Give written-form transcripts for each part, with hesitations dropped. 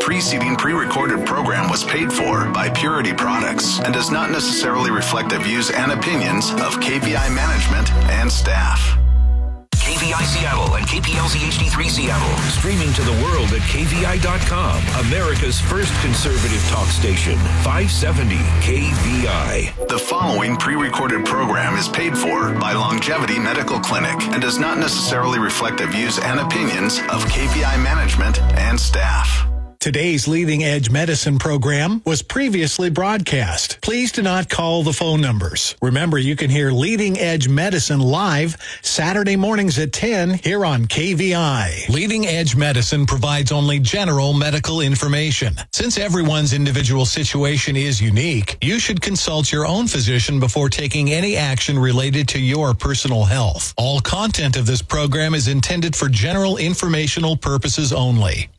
preceding pre-recorded program was paid for by Purity Products and does not necessarily reflect the views and opinions of KVI management and staff. KVI Seattle and KPLZ HD3 Seattle. Streaming to the world at KVI.com. America's first conservative talk station. 570 KVI. The following pre-recorded program is paid for by Longevity Medical Clinic and does not necessarily reflect the views and opinions of KVI management and staff. Today's Leading Edge Medicine program was previously broadcast. Please do not call the phone numbers. Remember, you can hear Leading Edge Medicine live Saturday mornings at 10 here on KVI. Leading Edge Medicine provides only general medical information. Since everyone's individual situation is unique, you should consult your own physician before taking any action related to your personal health. All content of this program is intended for general informational purposes only.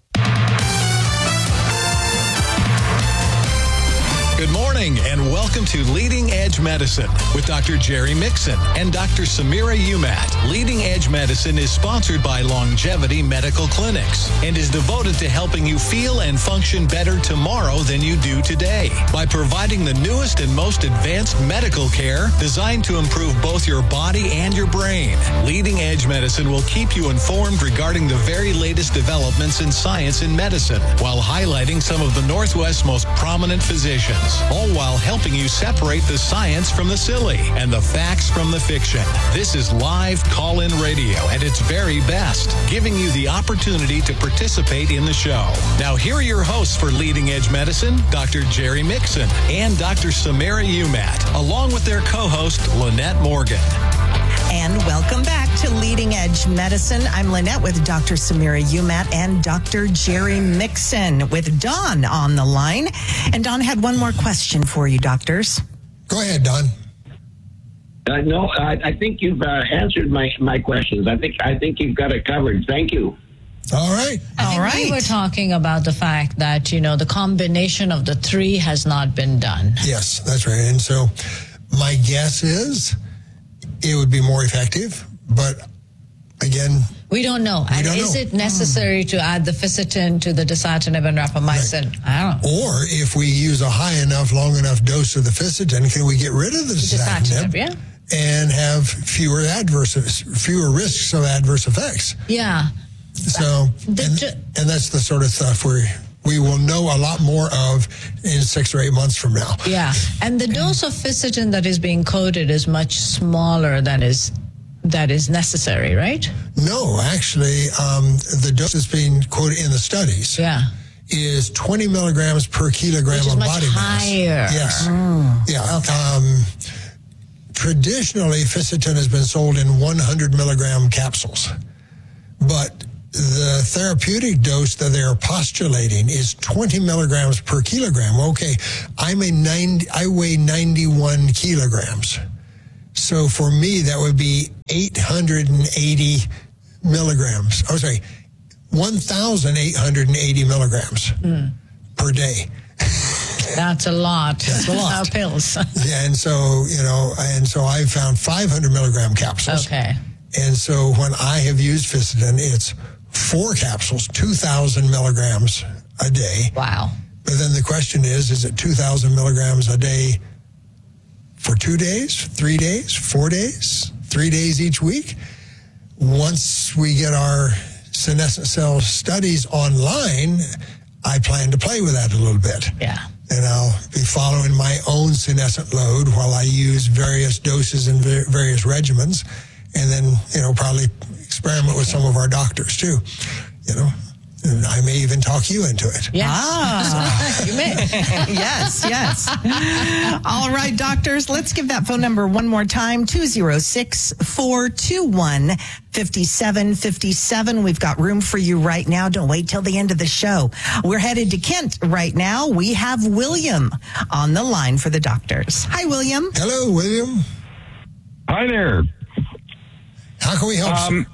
Good morning and welcome to Leading Edge Medicine with Dr. Jerry Mixon and Dr. Samira Umat. Leading Edge Medicine is sponsored by Longevity Medical Clinics and is devoted to helping you feel and function better tomorrow than you do today by providing the newest and most advanced medical care designed to improve both your body and your brain. Leading Edge Medicine will keep you informed regarding the very latest developments in science and medicine while highlighting some of the Northwest's most prominent physicians, all while helping you separate the science from the silly and the facts from the fiction. This is live call-in radio at its very best, giving you the opportunity to participate in the show. Now, here are your hosts for Leading Edge Medicine, Dr. Jerry Mixon and Dr. Samira Umat, along with their co-host, Lynette Morgan. And welcome back to Leading Edge Medicine. I'm Lynette with Dr. Samira Umat and Dr. Jerry Mixon with Don on the line. And Don had one more question for you, doctors. Go ahead, Don. No, I think you've answered my questions. I think you've got it covered. Thank you. All right. We were talking about the fact that, the combination of the three has not been done. Yes, that's right. And so my guess is it would be more effective, but again, we don't know. And is it necessary to add the Fisetin to the dasatinib and rapamycin? Right. I don't know. Or if we use a high enough, long enough dose of the Fisetin, can we get rid of the dasatinib and have fewer risks of adverse effects? Yeah. So, and that's the sort of stuff we will know a lot more of in 6 or 8 months from now. Yeah. And the dose of Fisetin that is being coded is much smaller than that is necessary, right? No, actually, the dose that's being quoted in the studies is 20 milligrams per kilogram of body mass. Higher. Yes. Yeah. Okay. Traditionally, Fisetin has been sold in 100 milligram capsules, but the therapeutic dose that they're postulating is 20 milligrams per kilogram. Okay, I weigh 91 kilograms. So for me, that would be 880 milligrams. 1,880 milligrams per day. That's a lot. That's a lot. Of pills. Yeah, and so I found 500 milligram capsules. Okay. And so when I have used Fisetin, it's 4 capsules, 2,000 milligrams a day. Wow. But then the question is it 2,000 milligrams a day for 2 days, 3 days, 4 days, 3 days each week? Once we get our senescent cell studies online, I plan to play with that a little bit. Yeah. And I'll be following my own senescent load while I use various doses and various regimens. And then, probably experiment with some of our doctors too, and I may even talk you into it. Yes. You may. Yes. All right, doctors, let's give that phone number one more time, 206-421-5757. We've got room for you right now. Don't wait till the end of the show. We're headed to Kent right now. We have William on the line for the doctors. Hi, William. Hello, William. Hi there. How can we help?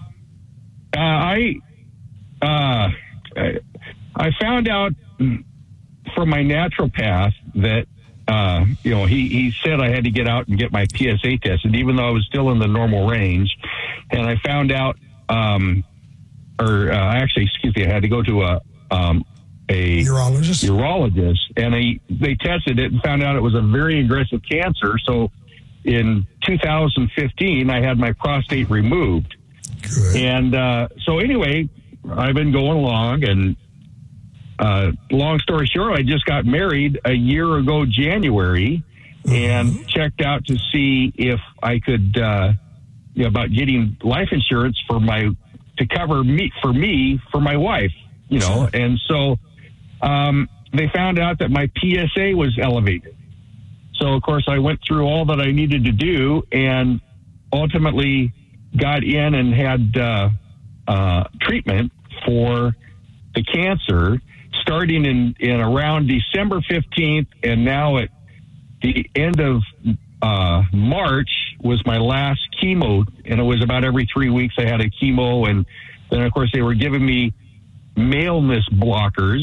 I found out from my naturopath that he said I had to get out and get my PSA tested, even though I was still in the normal range. And I found out, I had to go to a urologist, and they tested it and found out it was a very aggressive cancer. So in 2015, I had my prostate removed. Good. And so anyway, I've been going along, and long story short, I just got married a year ago, January, and checked out to see if I could, about getting life insurance to cover for my wife, and so they found out that my PSA was elevated. So, of course, I went through all that I needed to do and ultimately got in and had treatment for the cancer starting in around December 15th, and now at the end of March was my last chemo, and it was about every 3 weeks I had a chemo, and then, of course, they were giving me maleness blockers.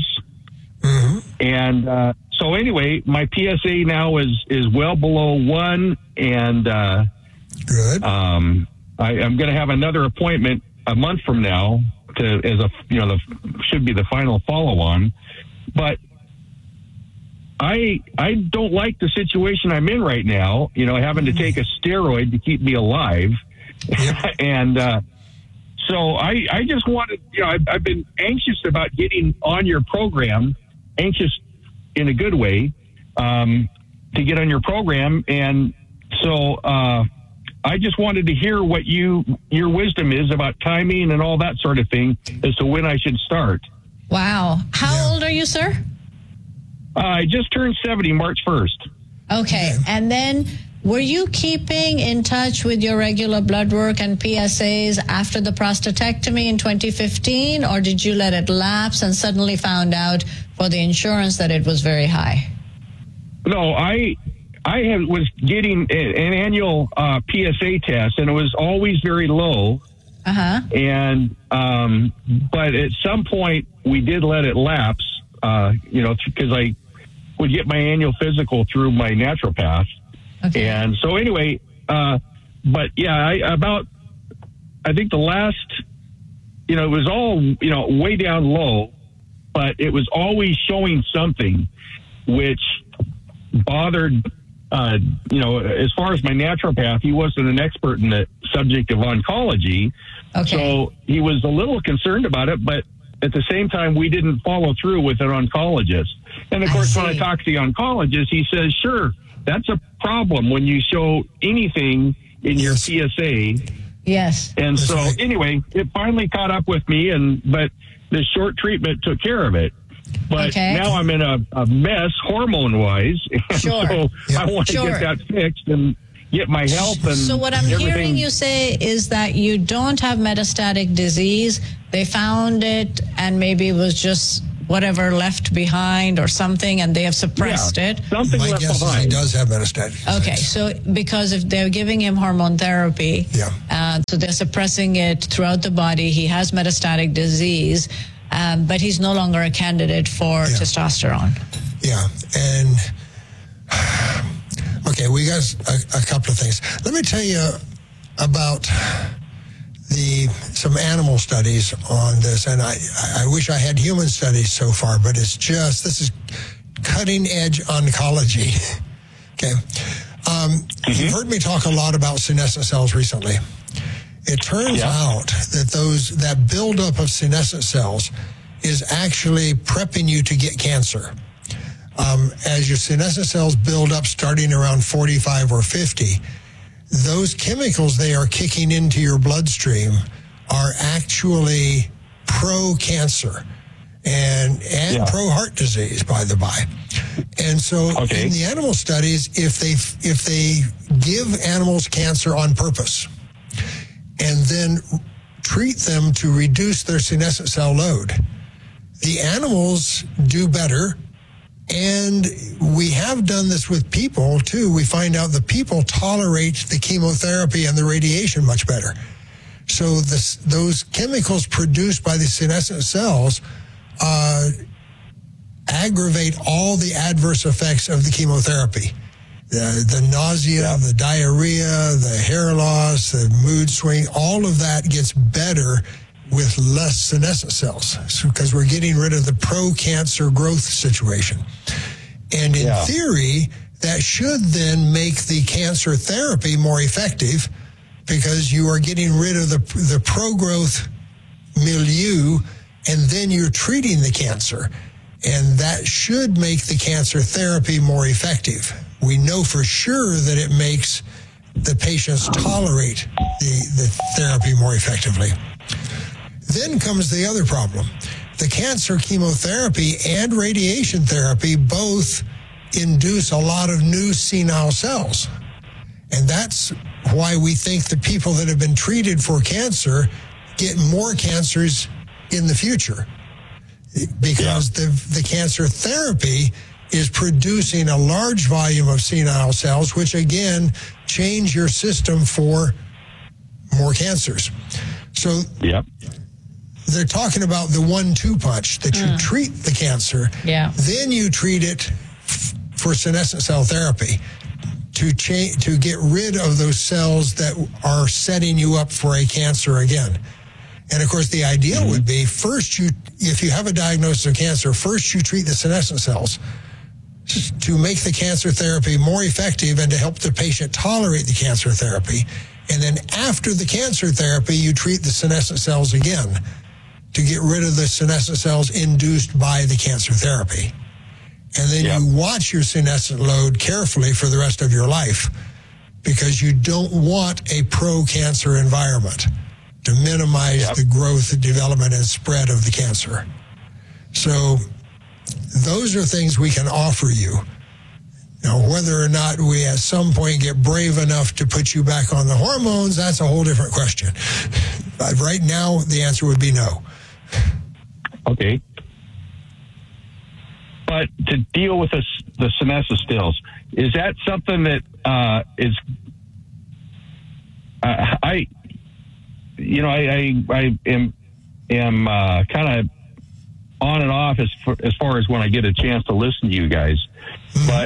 And so anyway, my PSA now is well below 1, and good. I'm going to have another appointment a month from now should be the final follow-on. But I don't like the situation I'm in right now, having to take a steroid to keep me alive. Yep. And so I just wanted, I've been anxious about getting on your program, anxious in a good way, to get on your program. And so I just wanted to hear what your wisdom is about timing and all that sort of thing as to when I should start. Wow. How old are you, sir? I just turned 70 March 1st. Okay. And then were you keeping in touch with your regular blood work and PSAs after the prostatectomy in 2015, or did you let it lapse and suddenly found out for the insurance that it was very high? No, I was getting an annual PSA test, and it was always very low. And but at some point we did let it lapse, because I would get my annual physical through my naturopath. Okay. And so anyway, but yeah, I think the last, it was all, way down low, but it was always showing something which bothered, as far as my naturopath, he wasn't an expert in the subject of oncology. Okay. So he was a little concerned about it, but at the same time, we didn't follow through with an oncologist. And of course, when I talked to the oncologist, he says, sure, that's a problem when you show anything in your PSA. Yes. And so anyway, it finally caught up with me, but the short treatment took care of it. But now I'm in a mess hormone-wise. And so I want to get that fixed and get my health. And so what I'm hearing you say is that you don't have metastatic disease. They found it, and maybe it was just whatever left behind or something, and they have suppressed it. Something My left guess behind. is he does have metastatic disease. Okay, so because if they're giving him hormone therapy, so they're suppressing it throughout the body, he has metastatic disease, but he's no longer a candidate for testosterone. Yeah, and okay, we got a couple of things. Let me tell you about some animal studies on this, and I wish I had human studies so far, but this is cutting edge oncology. Okay. You've heard me talk a lot about senescent cells recently. It turns out that that buildup of senescent cells is actually prepping you to get cancer. As your senescent cells build up starting around 45 or 50, those chemicals they are kicking into your bloodstream are actually pro-cancer and pro-heart disease, by the by. And so in the animal studies, if they give animals cancer on purpose and then treat them to reduce their senescent cell load, the animals do better. And we have done this with people, too. We find out that people tolerate the chemotherapy and the radiation much better. So those chemicals produced by the senescent cells aggravate all the adverse effects of the chemotherapy. The nausea, the diarrhea, the hair loss, the mood swing, all of that gets better with less senescent cells because we're getting rid of the pro-cancer growth situation. And in theory, that should then make the cancer therapy more effective because you are getting rid of the pro-growth milieu, and then you're treating the cancer. And that should make the cancer therapy more effective. We know for sure that it makes the patients tolerate the therapy more effectively. Then comes the other problem. The cancer chemotherapy and radiation therapy both induce a lot of new senile cells. And that's why we think the people that have been treated for cancer get more cancers in the future. Because the cancer therapy is producing a large volume of senile cells, which again change your system for more cancers. So they're talking about the 1-2 punch that you treat the cancer, then you treat it for senescent cell therapy to get rid of those cells that are setting you up for a cancer again. And of course, the ideal would be if you have a diagnosis of cancer, first you treat the senescent cells to make the cancer therapy more effective and to help the patient tolerate the cancer therapy. And then after the cancer therapy, you treat the senescent cells again to get rid of the senescent cells induced by the cancer therapy. And then you watch your senescent load carefully for the rest of your life because you don't want a pro-cancer environment to minimize the growth, development, and spread of the cancer. So those are things we can offer you. Now, whether or not we at some point get brave enough to put you back on the hormones, that's a whole different question. But right now, the answer would be no. Okay. But to deal with the senescent cells, is that something that is... I am kind of on and off as far as when I get a chance to listen to you guys. But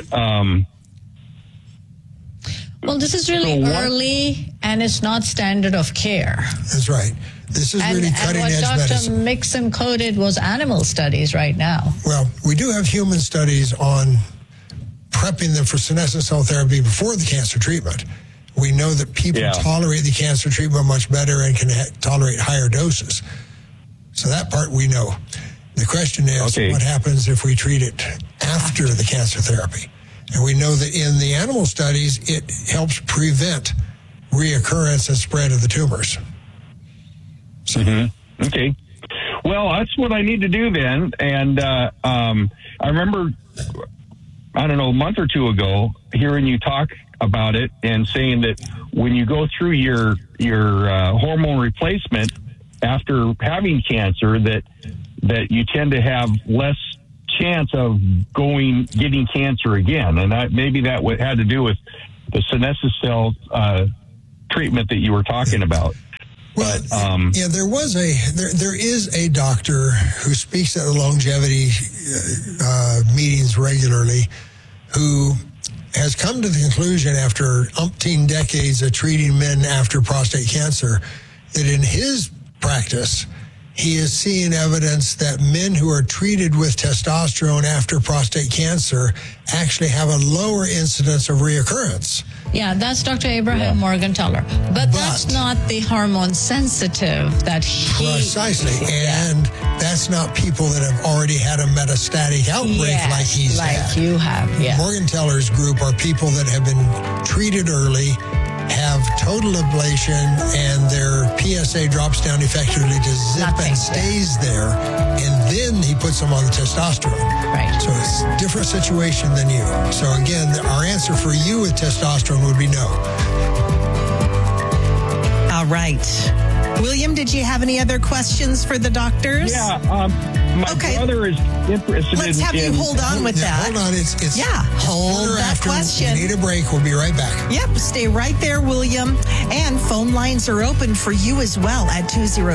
well, this is really early, and it's not standard of care. That's right. This is really cutting edge medicine. And what Dr. Mixon quoted was animal studies right now. Well, we do have human studies on prepping them for senescent cell therapy before the cancer treatment. We know that people tolerate the cancer treatment much better and can tolerate higher doses. So that part we know. The question is, what happens if we treat it after the cancer therapy? And we know that in the animal studies, it helps prevent reoccurrence and spread of the tumors. So. Okay. Well, that's what I need to do then. And I remember, I don't know, a month or two ago, hearing you talk about it and saying that when you go through your hormone replacement after having cancer, that you tend to have less chance of getting cancer again, and maybe that had to do with the senescent cell treatment that you were talking about. Well, there is a doctor who speaks at the longevity meetings regularly who has come to the conclusion after umpteen decades of treating men after prostate cancer that in his practice, he is seeing evidence that men who are treated with testosterone after prostate cancer actually have a lower incidence of reoccurrence. Yeah, that's Dr. Abraham Morgentaler. But that's not the hormone sensitive that he... Precisely. And that's not people that have already had a metastatic outbreak like he's had. Like you have, Morgentaler's group are people that have been treated early, have total ablation, and their PSA drops down effectively to zip and stays there, and then he puts them on the testosterone. Right. So it's a different situation than you. So again, our answer for you with testosterone would be no. All right. William, did you have any other questions for the doctors? Yeah, my brother is interested Let's have you hold on with that. Hold on. It's hold that question. We need a break. We'll be right back. Yep, stay right there, William. And phone lines are open for you as well at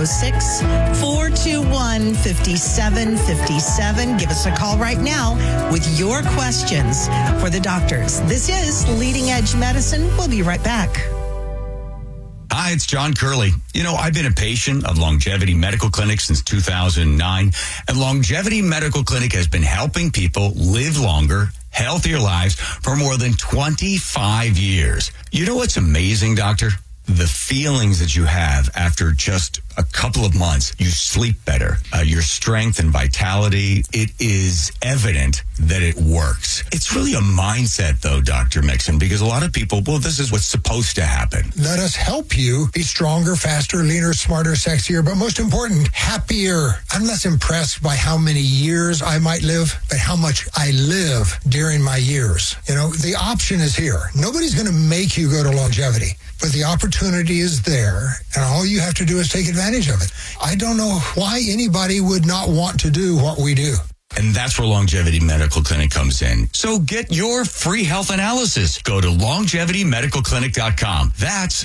206-421-5757. Give us a call right now with your questions for the doctors. This is Leading Edge Medicine. We'll be right back. Hi, it's John Curley. You know, I've been a patient of Longevity Medical Clinic since 2009, and Longevity Medical Clinic has been helping people live longer, healthier lives for more than 25 years. You know what's amazing, Doctor? The feelings that you have after just a couple of months. You sleep better. Your strength and vitality, it is evident that it works. It's really a mindset, though, Dr. Mixon, because a lot of people, well, this is what's supposed to happen. Let us help you be stronger, faster, leaner, smarter, sexier, but most important, happier. I'm less impressed by how many years I might live, but how much I live during my years. You know, the option is here. Nobody's going to make you go to longevity, but the opportunity is there, and all you have to do is take advantage of it. I don't know why anybody would not want to do what we do. And that's where Longevity Medical Clinic comes in. So get your free health analysis. Go to longevitymedicalclinic.com. That's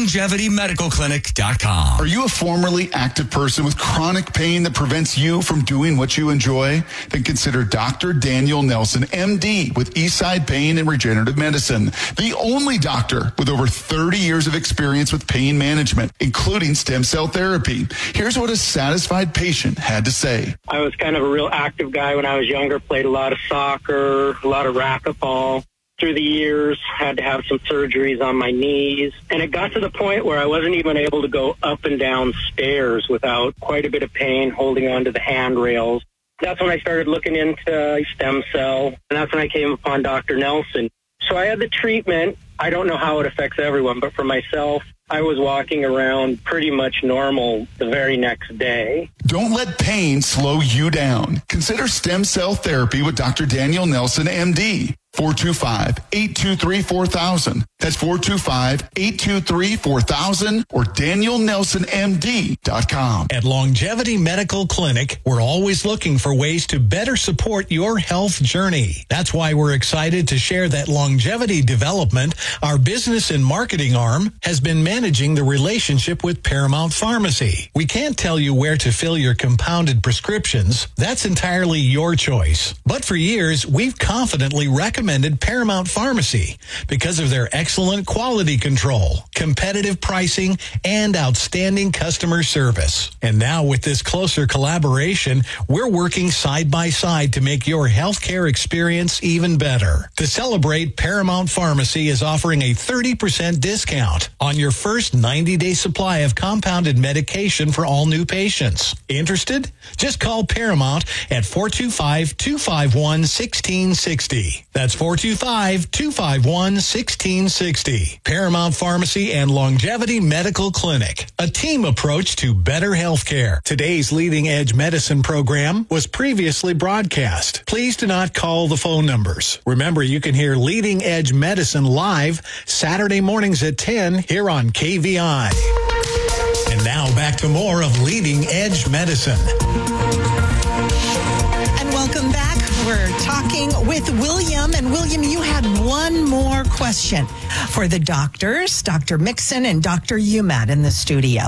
longevitymedicalclinic.com. Are you a formerly active person with chronic pain that prevents you from doing what you enjoy? Then consider Dr. Daniel Nelson, MD, with Eastside Pain and Regenerative Medicine. The only doctor with over 30 years of experience with pain management, including stem cell therapy. Here's what a satisfied patient had to say. I was kind of a real active guy when I was younger, played a lot of soccer, a lot of racquetball. Through the years, had to have some surgeries on my knees. And it got to the point where I wasn't even able to go up and down stairs without quite a bit of pain holding onto the handrails. That's when I started looking into stem cell, and that's when I came upon Dr. Nelson. So I had the treatment. I don't know how it affects everyone, but for myself, I was walking around pretty much normal the very next day. Don't let pain slow you down. Consider stem cell therapy with Dr. Daniel Nelson, MD. 425-823-4000. That's 425-823-4000 or DanielNelsonMD.com. At Longevity Medical Clinic, we're always looking for ways to better support your health journey. That's why we're excited to share that Longevity Development, our business and marketing arm, has been managing the relationship with Paramount Pharmacy. We can't tell you where to fill your compounded prescriptions. That's entirely your choice. But for years, we've confidently recommended Paramount Pharmacy because of their excellent quality control, competitive pricing, and outstanding customer service. And now with this closer collaboration, we're working side by side to make your healthcare experience even better. To celebrate, Paramount Pharmacy is offering a 30% discount on your first 90-day supply of compounded medication for all new patients. Interested? Just call Paramount at 425-251-1660. That's 425-251-1660. Paramount Pharmacy and Longevity Medical Clinic. A team approach to better health care. Today's Leading Edge Medicine program was previously broadcast. Please do not call the phone numbers. Remember, you can hear Leading Edge Medicine live Saturday mornings at 10 here on KVI. And now back to more of Leading Edge Medicine. And welcome back. We're talking with William. And William, you had one more question for the doctors, Dr. Mixon and Dr. Umat in the studio.